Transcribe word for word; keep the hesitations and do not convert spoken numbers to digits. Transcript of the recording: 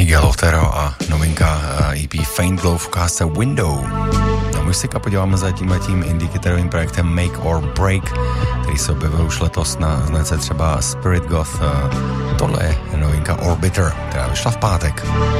Miguel Otero a novinka E P Faint Glow v ukázce Window. No my si ka podíváme za tímhletím indie kytarovým projektem Make or Break, který se objevil už letos na značce třeba Spirit Goth. Tohle je novinka Orbiter, která vyšla v pátek.